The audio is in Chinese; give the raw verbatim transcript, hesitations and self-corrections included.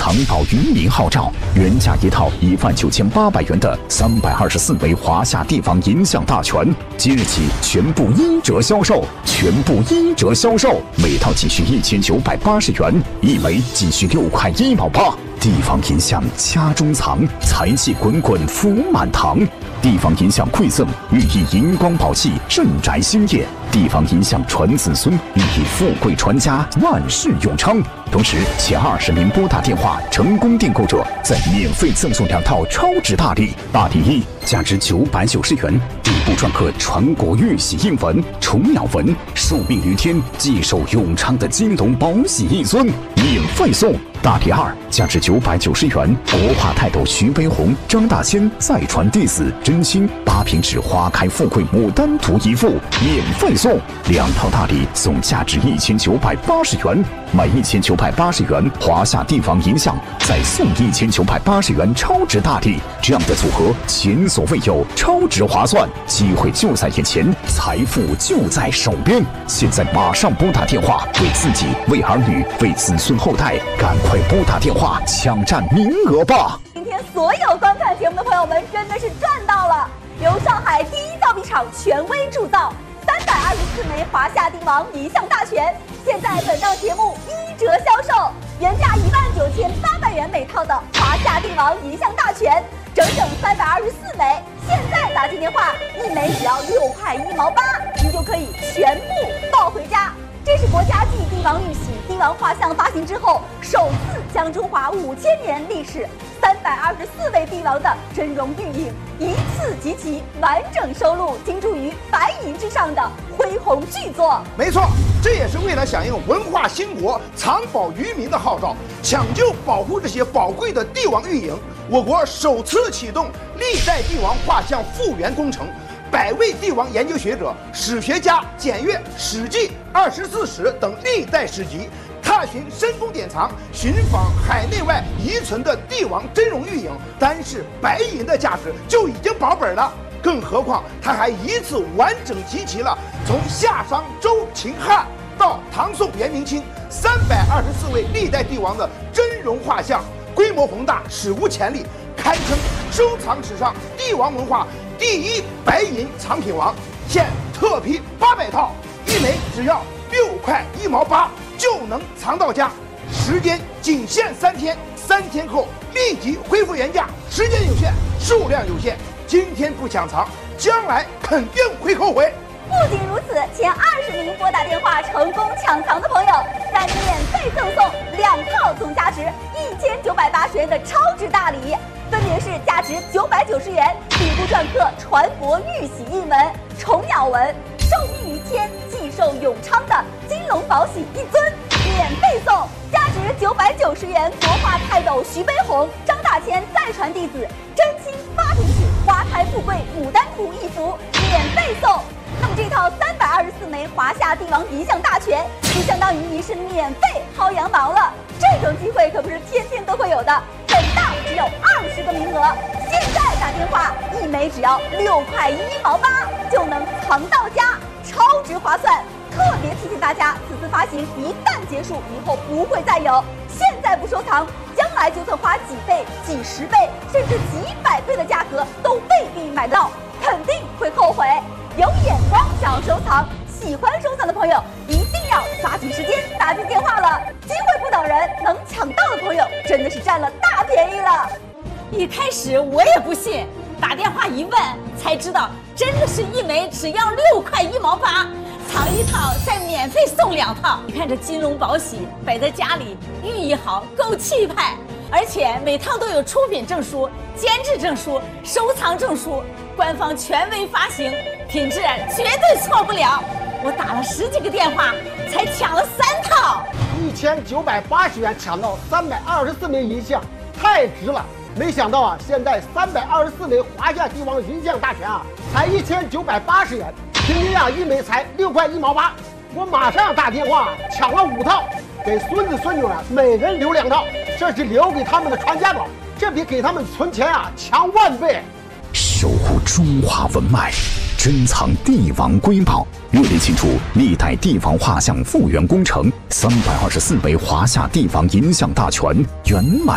长保渔民号召，原价一套一万九千八百元的三百二十四枚华夏帝王银像大全，即日起全部一折销售，全部一折销售，每套仅需一千九百八十元，一枚仅需六块一毛八。帝王银像家中藏，财气滚滚福满堂。帝王银像馈赠，寓意银光宝气，镇宅兴业。帝王银像传子孙，寓意富贵传家，万事永昌。同时，前二十名拨打电话成功订购者，再免费赠送两套超值大礼。大礼一，价值九百九十元，底部篆刻传国玉玺印文、虫鸟纹，寿命于天，既寿永昌的金龙宝玺一尊，免费送。大礼二，价值九百九十元，国画泰斗徐悲鸿、张大千再传弟子真亲八平纸花开富贵牡丹图一幅，免费送。两套大礼送价值一千九百八十元，买一千九百八十元华夏帝王银像，再送一千九百八十元超值大礼，这样的组合前所未有，超值划算，机会就在眼前，财富就在手边。现在马上拨打电话，为自己、为儿女、为子孙后代，赶快拨打电话抢占名额吧！ 今天所有观看节目的朋友们真的是赚到了！由上海第一造币厂权威铸造，三百二十四枚华夏帝王银像大全，现在本档节目一折销售，原价一万九千八百元每套的华夏帝王银像大全，整整三百二十四枚，现在打进电话，一枚只要六块一毛八，您就可以全部抱回家。这是国家继帝王玉玺、帝王画像发行之后，首次将中华五千年历史三百二十四位帝王的真容玉影一次集齐，完整收录，倾注于白银之上的恢宏巨作。 没错，这也是为了响应文化兴国、藏宝于民的号召，抢救保护这些宝贵的帝王玉影，我国首次启动历代帝王画像复原工程。百位帝王研究学者、史学家检阅《史记》《二十四史》等历代史籍，踏寻深宫典藏，寻访海内外遗存的帝王真容玉影，单是白银的价值就已经保本了。更何况它还一次完整集齐了从夏商周秦汉到唐宋元明清三百二十四位历代帝王的真容画像，规模宏大，史无前例，堪称收藏史上帝王文化第一白银藏品王。现特批八百套，一枚只要六块一毛八就能藏到家，时间仅限三天，三天后立即恢复原价，时间有限，数量有限，今天不抢藏，将来肯定会后悔。 不仅如此，前二十名拨打电话成功抢藏的朋友，再免费赠送两套总价值一千九百八十元的超值大礼，分别是价值九百九十元，底部篆刻传国玉玺印文、虫鸟纹，寿命于天，既寿永昌的金龙宝玺一尊，免费送；价值九百九十元国画泰斗徐悲鸿、张大千再传弟子真亲八平纸花开富贵牡丹图一幅，免费送。那么这套三百二十四枚华夏帝王银像大全，就相当于您是免费薅羊毛了。这种机会可不是天天都会有的，本档只有二十个名额，现在打电话，一枚只要六块一毛八就能藏到家，超值划算。特别提醒大家，此次发行一旦结束，以后不会再有。现在不收藏，将来就算花几倍、几十倍，甚至几百倍的价格，都未必买到，肯定会后悔。有眼光想要收藏，喜欢收藏的朋友一定要抓紧时间打进电话了，机会不等人，能抢到的朋友真的是占了大便宜了。 一开始我也不信，打电话一问才知道，真的是一枚只要六块一毛八，藏一套再免费送两套。你看这金龙宝玺摆在家里，寓意好，够气派，而且每套都有出品证书、监制证书、收藏证书，官方权威发行，品质绝对错不了。我打了十几个电话才抢了三套， 一千九百八十元抢到三百二十四枚银像，太值了！没想到啊，现在三百二十四枚华夏帝王银像大全啊，才一千九百八十元，平均啊一枚才六块一毛八。我马上打电话抢了五套，给孙子孙女啊每人留两套，这是留给他们的传家宝，这比给他们存钱啊强万倍。 守护中华文脉，珍藏帝王瑰宝，热烈庆祝历代帝王画像复原工程，三百二十四枚华夏帝王银像大全圆满